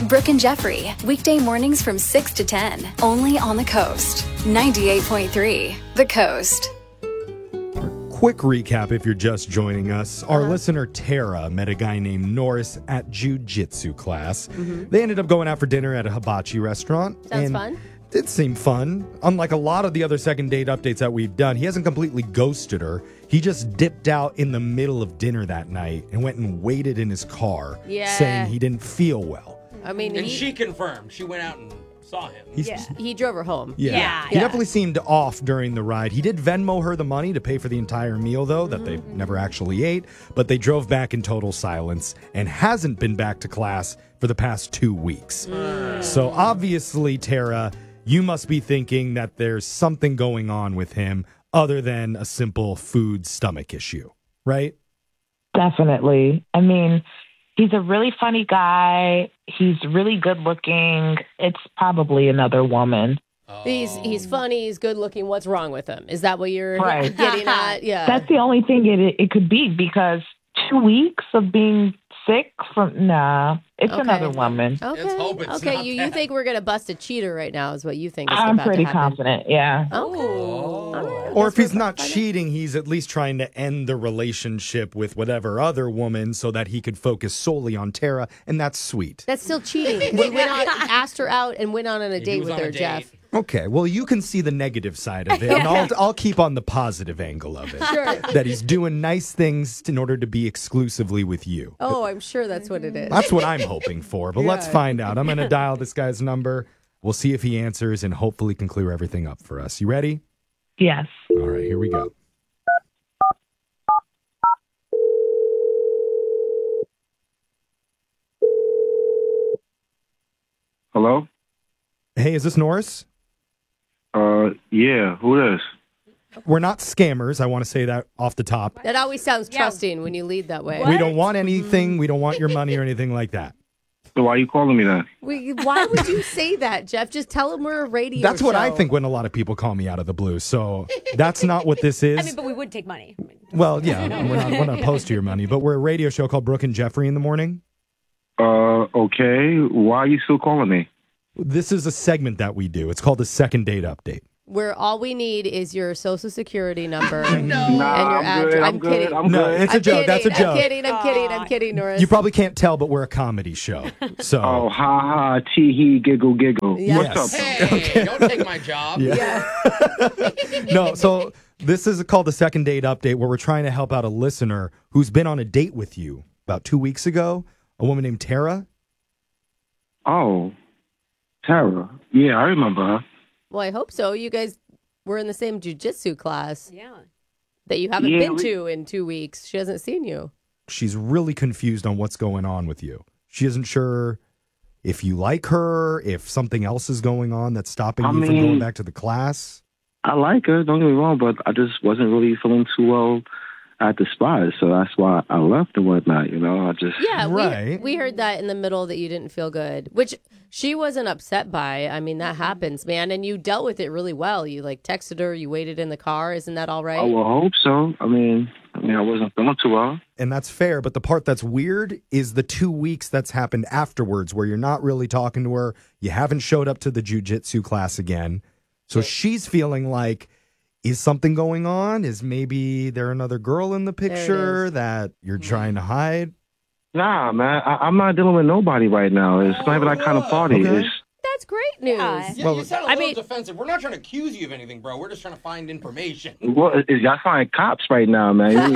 Brooke and Jeffrey, weekday mornings from 6 to 10, only on the Coast. 98.3, The Coast. Quick recap if you're just joining us. Our listener Tara met a guy named Norris at jiu-jitsu class. They ended up going out for dinner at a hibachi restaurant. Sounds fun. It seemed fun. Unlike a lot of the other second date updates that we've done, he hasn't completely ghosted her. He just dipped out in the middle of dinner that night and went and waited in his car, saying he didn't feel well. I mean, And she confirmed. She went out and saw him. He drove her home. He definitely seemed off during the ride. He did Venmo her the money to pay for the entire meal, though, that they never actually ate. But they drove back in total silence and hasn't been back to class for the past 2 weeks. So obviously, Tara, you must be thinking that there's something going on with him other than a simple food stomach issue, right? Definitely. I mean, he's a really funny guy. He's really good looking. It's probably another woman. He's funny. He's good looking. What's wrong with him? Is that what you're Right. getting at? Yeah. That's the only thing it could be, because 2 weeks of being sick it's Okay. another woman. Okay. Let's hope it's okay. not You that. think we're gonna bust a cheater right now? Is what you think? Is I'm about pretty to happen. confident, yeah. Okay. All right. Or if Guess he's we're not finding- cheating, he's at least trying to end the relationship with whatever other woman so that he could focus solely on Tara, and that's sweet. That's still cheating. 'Cause he went on, asked her out, and went on a date was with on a her, date. Jeff. Okay, well, you can see the negative side of it, and I'll keep on the positive angle of it. Sure. That he's doing nice things in order to be exclusively with you. Oh, I'm sure that's what it is. That's what I'm hoping for, but let's find out. I'm going to dial this guy's number. We'll see if he answers and hopefully can clear everything up for us. You ready? Yes. All right, here we go. Hello? Hey, is this Norris? Yeah, who this? We're not scammers. I want to say that off the top. That always sounds trusting when you lead that way. We don't want anything. We don't want your money or anything like that. So why are you calling me then? Why would you say that, Jeff? Just tell him we're a radio That's what I show. think when a lot of people call me out of the blue. So that's not what this is. I mean, but we would take money. Well, yeah, we're not opposed to your money, but we're a radio show called Brooke and Jeffrey in the morning. Okay. Why are you still calling me? This is a segment that we do. It's called the Second Date Update. Where all we need is your social security number and your I'm good. address. I'm good. kidding. I'm No, good. it's a joke. That's a joke. I'm kidding, Norris. You probably can't tell, but we're a comedy show. So Oh, ha ha, tee hee, giggle, giggle. Yes. What's up? Hey, don't take my job. no, so this is called the Second Date Update, where we're trying to help out a listener who's been on a date with you about 2 weeks ago, a woman named Tara. Oh, Tara. Yeah, I remember her. Well, I hope so. You guys were in the same jiu-jitsu class Yeah. that you haven't Yeah, been to in 2 weeks. She hasn't seen you. She's really confused on what's going on with you. She isn't sure if you like her, if something else is going on that's stopping you from going back to the class. I like her, don't get me wrong, but I just wasn't really feeling too well at the spot, so that's why I left and whatnot, I just... Yeah, Right. we heard that in the middle that you didn't feel good, which she wasn't upset by. I mean, that happens, man, and you dealt with it really well. You texted her, you waited in the car. Isn't that all right? I will hope so. I mean, I wasn't feeling too well. And that's fair, but the part that's weird is the 2 weeks that's happened afterwards where you're not really talking to her. You haven't showed up to the jiu-jitsu class again. So she's feeling like, is something going on? Is maybe there another girl in the picture that you're trying to hide? Nah, man, I'm not dealing with nobody right now. It's not even that kind of party. Okay. It's That's great news. Yeah, Well, you sound a little defensive. We're not trying to accuse you of anything, bro. We're just trying to find information. y'all sound like cops right now, man.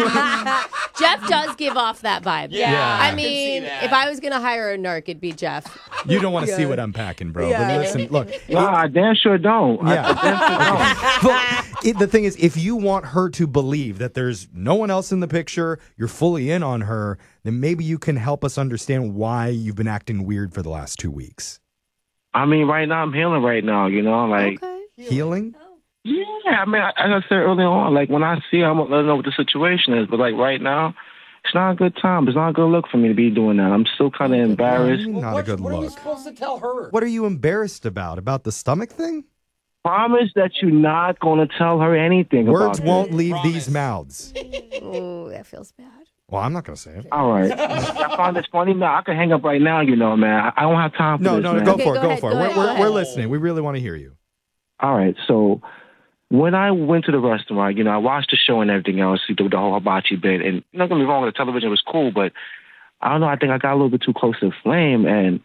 Jeff does give off that vibe. Yeah, I I can see mean, that. if I was going to hire a narc, it'd be Jeff. You don't want to see what I'm packing, bro. But listen, look. Nah, I damn sure don't. Yeah. I damn sure don't. But the thing is, if you want her to believe that there's no one else in the picture, you're fully in on her, then maybe you can help us understand why you've been acting weird for the last 2 weeks. I mean, right now I'm healing right now, like... Okay. Healing? Yeah, I mean, as I said earlier on, like, when I see her, I'm going to let her know what the situation is. But, like, right now, it's not a good time. It's not a good look for me to be doing that. I'm still kind of embarrassed. Not a good What are we look. supposed to tell her? What are you embarrassed about? About the stomach thing? Promise that you're not going to tell her anything Words about won't it. leave Promise. these mouths. Oh, that feels bad. Well, I'm not going to say it. All right. I find this funny. No, I can hang up right now, man. I don't have time for No, this, no, man. go Okay, for it. go Go ahead, for it. go ahead, We're go ahead. listening. We really want to hear you. All right. So when I went to the restaurant, I watched the show and everything else, the whole hibachi bit. And don't get me wrong, the television was cool, but I don't know. I think I got a little bit too close to the flame, and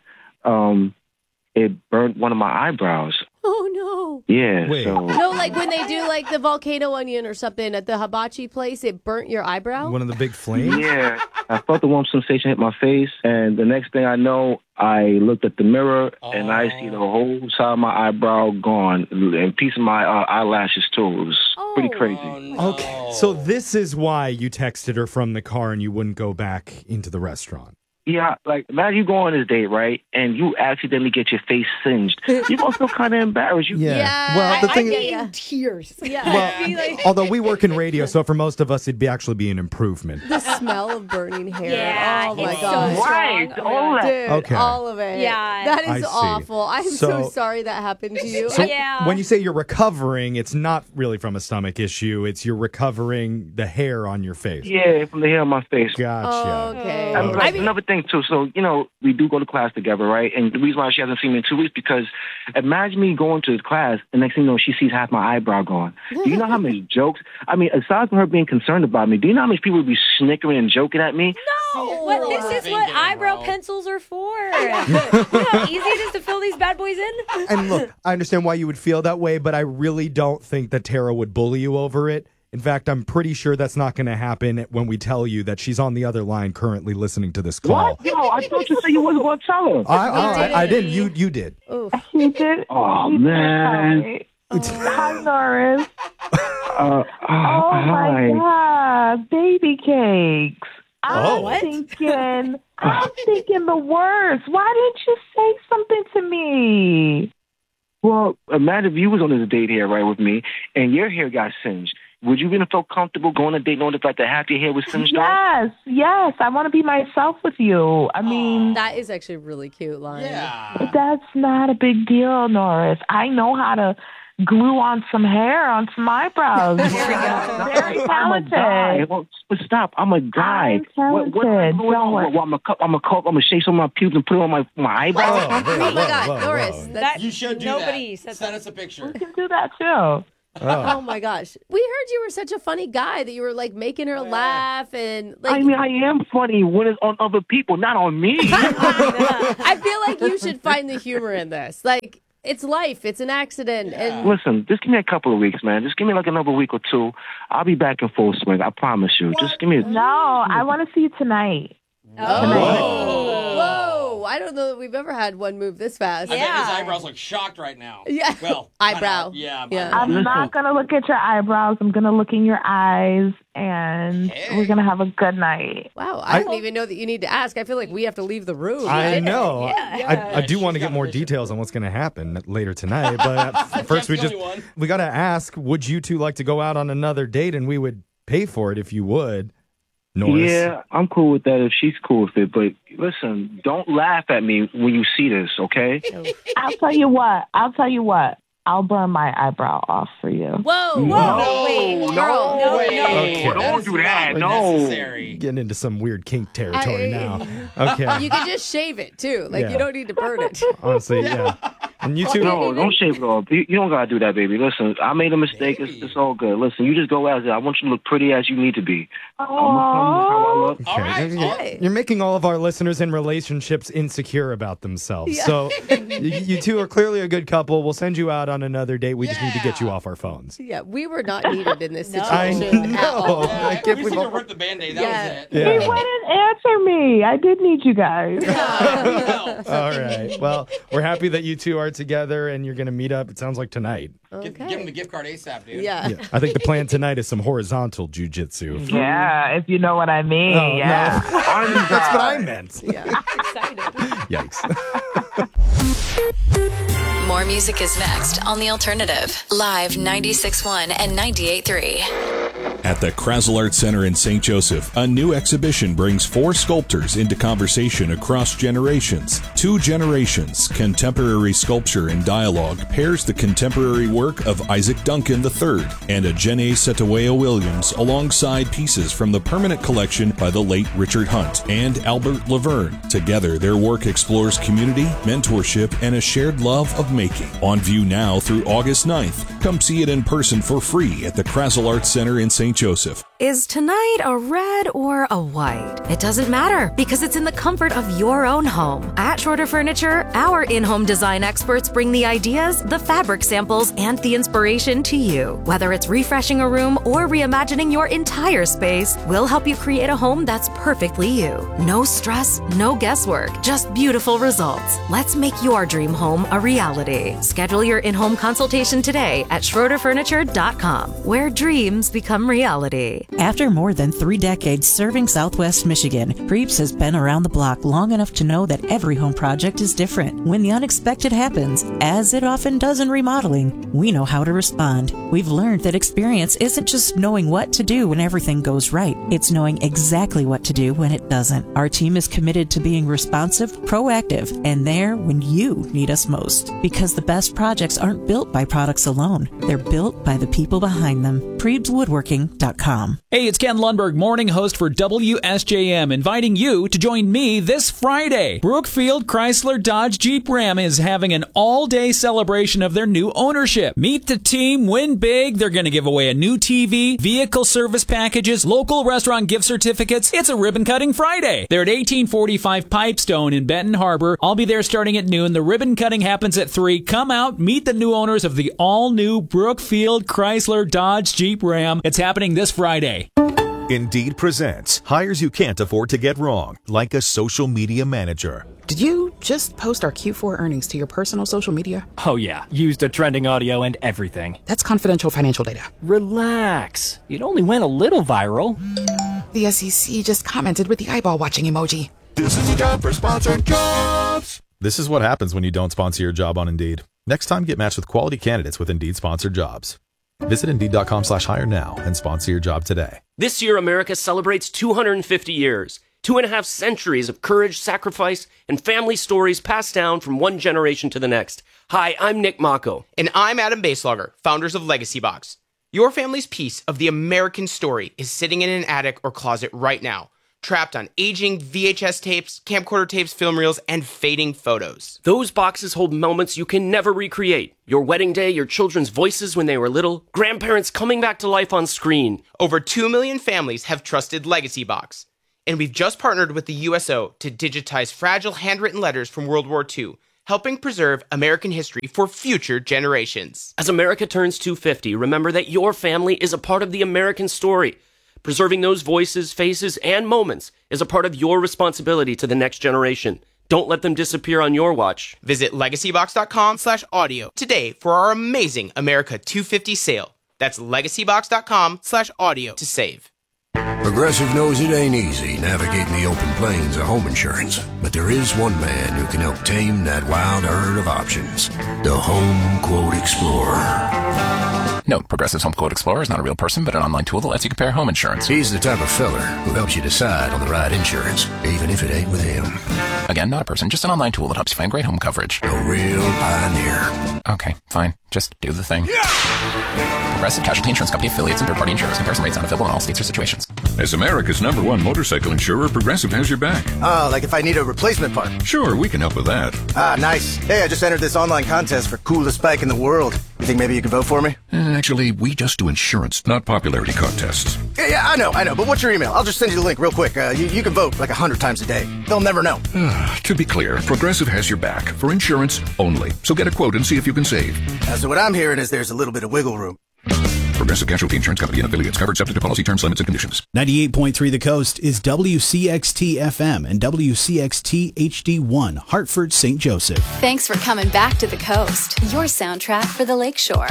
it burnt one of my eyebrows. Oh, no. Yeah. Wait. So No, like when they do like the volcano onion or something at the hibachi place, it burnt your eyebrow? One of the big flames? yeah, I felt the warm sensation hit my face, and the next thing I know, I looked at the mirror and I see the whole side of my eyebrow gone, and a piece of my eyelashes too. It was pretty crazy. Okay. So this is why you texted her from the car and you wouldn't go back into the restaurant. Yeah, like imagine you go on this date, right, and you accidentally get your face singed. You're gonna feel kind of embarrassed. Yeah. Well, the I'd thing be is, in tears. Yeah. I'd be like, although we work in radio, so for most of us, it'd actually be an improvement. The smell of burning hair. yeah, Oh, my it's God. so Right, strong. all that. Dude, Okay. all of it. Yeah. That I is see. awful. I'm so So- sorry that happened to you. So Yeah. when you say you're recovering, it's not really from a stomach issue. It's you're recovering the hair on your face. Yeah, from the hair on my face. Gotcha. Okay. And, like, I mean- another thing too. So we do go to class together, right? And the reason why she hasn't seen me in 2 weeks because imagine me going to class and next thing you know she sees half my eyebrow gone. Do you know how many jokes? I mean, aside from her being concerned about me, do you know how many people would be snickering and joking at me? What, this is what Thinking, eyebrow bro. pencils are for. You know how easy it is to fill these bad boys in? And look, I understand why you would feel that way, but I really don't think that Tara would bully you over it. In fact, I'm pretty sure that's not going to happen when we tell you that she's on the other line currently listening to this call. What? Yo, I thought you said you wasn't going to tell her. I didn't. You did. He did. Oh, he did man. tell me. Hi, Norris. Oh, Oh my God, baby cakes. Oh. I'm thinking the worst. Why didn't you say something to me? Well, imagine if you was on this date here, right, with me, and your hair got singed. Would you really feel comfortable going on a date knowing the fact that half your hair was singed off? Yes. I want to be myself with you. I mean, That is actually a really cute line. Yeah. that's not a big deal, Norris. I know how to glue on some hair on some eyebrows. Very I'm a guy. talented. Well, but stop. I'm a guy. I'm What am I talented. doing? Don't worry. I'm gonna shave some of my pubes and put it on my eyebrows. Oh my God, Norris. That's, You should do Nobody that. said Send that. us a picture. You can do that too. oh my gosh. We heard you were such a funny guy that you were like making her laugh and like I mean, I am funny when it's on other people, not on me. I feel like you should find the humor in this. Like it's life, it's an accident and Listen, just give me a couple of weeks, man. Just give me like another week or two. I'll be back in full swing. I promise you. Just give me a... No, I want to see you tonight. Whoa. I don't know that we've ever had one move this fast. I bet his Yeah. eyebrows look shocked right now. Yeah. Well, Eyebrow. Yeah. Yeah. I'm not going to look at your eyebrows. I'm going to look in your eyes, and we're going to have a good night. Wow, I don't even know that you need to ask. I feel like we have to leave the room. I know. Yeah. I do want to she's get got more permission. details on what's going to happen later tonight. But first, Jeff's the only one. we got to ask: would you two like to go out on another date, and we would pay for it if you would? Norris. Yeah, I'm cool with that if she's cool with it. But listen, don't laugh at me when you see this, okay? I'll tell you what. I'll burn my eyebrow off for you. Whoa, whoa. No, wait, no, no, way. no. Okay. Don't is do that, not no. necessary. Getting into some weird kink territory I- now. Okay. You can just shave it too. Like Yeah. you don't need to burn it. Honestly, yeah. And you two, No, don't shave it off. You don't gotta do that, baby. Listen, I made a mistake. It's all good. Listen, you just go as it. I want you to look pretty as you need to be. I'm gonna come how I look. All right. Okay. You're making all of our listeners in relationships insecure about themselves. So you two are clearly a good couple. We'll send you out on another date. We just need to get you off our phones. Yeah, we were not needed in this No. I situation at all. know. I can't You believe seem to all- rip the Band-Aid. Yeah. That was it. He Yeah. wouldn't answer me. I did need you guys. No. All right. Well, we're happy that you two are together and you're going to meet up. It sounds like tonight. Give him the gift card ASAP, dude. Yeah. Yeah. I think the plan tonight is some horizontal jujitsu. Yeah, if you know what I mean. Oh, yeah. no. That's what I meant. Excited. Yikes. More music is next on The Alternative. Live 96.1 and 98.3. At the Krasl Art Center in St. Joseph, a new exhibition brings 4 sculptors into conversation across generations. 2 generations, contemporary sculpture and dialogue pairs the contemporary work of Isaac Duncan III and a Jene Setawaya Williams alongside pieces from the permanent collection by the late Richard Hunt and Albert Laverne. Together, their work explores community, mentorship, and a shared love of making. On view now through August 9th. Come see it in person for free at the Krasl Art Center in St. Joseph. Is tonight a red or a white? It doesn't matter because it's in the comfort of your own home. At Schroeder Furniture, our in-home design experts bring the ideas, the fabric samples, and the inspiration to you. Whether it's refreshing a room or reimagining your entire space, we'll help you create a home that's perfectly you. No stress, no guesswork, just beautiful results. Let's make your dream home a reality. Schedule your in-home consultation today at SchroederFurniture.com, where dreams become reality. After more than 3 decades serving Southwest Michigan, Preeps has been around the block long enough to know that every home project is different. When the unexpected happens, as it often does in remodeling, we know how to respond. We've learned that experience isn't just knowing what to do when everything goes right. It's knowing exactly what to do when it doesn't. Our team is committed to being responsive, proactive, and there when you need us most. Because the best projects aren't built by products alone. They're built by the people behind them. PreebsWoodworking.com. Hey, it's Ken Lundberg, morning host for WSJM, inviting you to join me this Friday. Brookfield Chrysler Dodge Jeep Ram is having an all-day celebration of their new ownership. Meet the team, win big. They're going to give away a new TV, vehicle service packages, local restaurant gift certificates. It's a ribbon-cutting Friday. They're at 1845 Pipestone in Benton Harbor. I'll be there starting at noon. The ribbon cutting happens at 3. Come out, meet the new owners of the all-new Brookfield Chrysler Dodge Jeep Ram. It's happening this Friday. Indeed presents hires you can't afford to get wrong, like a social media manager. Did you just post our Q4 earnings to your personal social media? Oh yeah, used a trending audio and everything. That's confidential financial data. Relax. It only went a little viral. The SEC just commented with the eyeball watching emoji. This is a job for sponsored jobs. This is what happens when you don't sponsor your job on Indeed. Next time, get matched with quality candidates with Indeed sponsored jobs. Visit Indeed.com/hire now and sponsor your job today. This year, America celebrates 250 years, 2.5 centuries of courage, sacrifice, and family stories passed down from one generation to the next. Hi, I'm Nick Mako. And I'm Adam Baselogger, founders of Legacy Box. Your family's piece of the American story is sitting in an attic or closet right now, trapped on aging VHS tapes, camcorder tapes, film reels, and fading photos. Those boxes hold moments you can never recreate. Your wedding day, your children's voices when they were little, grandparents coming back to life on screen. Over 2 million families have trusted Legacy Box. And we've just partnered with the USO to digitize fragile handwritten letters from World War II, helping preserve American history for future generations. As America turns 250, remember that your family is a part of the American story. Preserving those voices, faces, and moments is a part of your responsibility to the next generation. Don't let them disappear on your watch. Visit legacybox.com/audio today for our amazing America 250 sale. That's legacybox.com/audio to save. Progressive knows it ain't easy navigating the open plains of home insurance, but there is one man who can help tame that wild herd of options. The Home Quote Explorer. Note, Progressive's Home Quote Explorer is not a real person, but an online tool that lets you compare home insurance. He's the type of feller who helps you decide on the right insurance, even if it ain't with him. Again, not a person, just an online tool that helps you find great home coverage. A real pioneer. Okay, fine. Just do the thing. Progressive Casualty Insurance Company affiliates and third-party insurers. Comparison rates not available in all states or situations. As America's #1 motorcycle insurer, Progressive has your back. Like if I need a replacement part? Sure, we can help with that. Nice. Hey, I just entered this online contest for coolest bike in the world. You think maybe you could vote for me? Actually, we just do insurance, not popularity contests. Yeah, I know. But what's your email? I'll just send you the link real quick. You can vote like 100 times a day. They'll never know. To be clear, Progressive has your back for insurance only. So get a quote and see if you can save. So what I'm hearing is there's a little bit of wiggle room. Progressive Casualty Insurance Company and affiliates. Coverage subject to policy terms, limits, and conditions. 98.3 The Coast is WCXT-FM and WCXT-HD1, Hartford, St. Joseph. Thanks for coming back to the coast. Your soundtrack for the Lakeshore.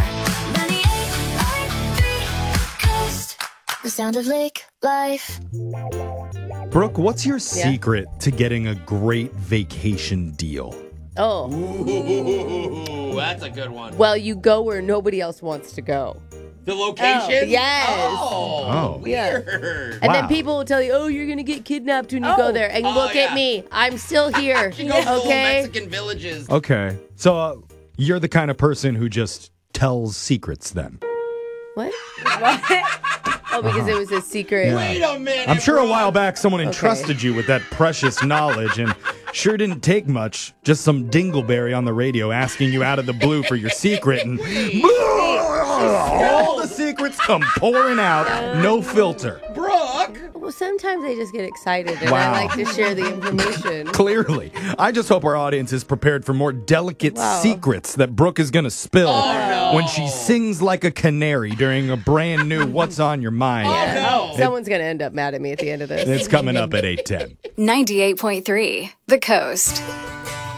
98.3 Coast, the sound of lake life. Brooke, what's your secret to getting a great vacation deal? Oh. Ooh, that's a good one. Well, you go where nobody else wants to go. The location? Yes. Oh, Yeah. weird. And then people will tell you, oh, you're going to get kidnapped when you go there. And look at me. I'm still here. She goes to little Okay? Mexican villages. Okay. So you're the kind of person who just tells secrets then. What? Oh, because it was a secret. Yeah. Wait a minute. I'm sure a while back someone Okay. entrusted you with that precious knowledge and sure didn't take much. Just some dingleberry on the radio asking you out of the blue for your secret and all the secrets come pouring out, no filter. Brooke. Well, sometimes I just get excited and Wow. I like to share the information. Clearly. I just hope our audience is prepared for more delicate Wow. secrets that Brooke is going to spill when she sings like a canary during a brand new What's on Your Mind. Someone's going to end up mad at me at the end of this. It's coming up at 8:10. 98.3 The Coast.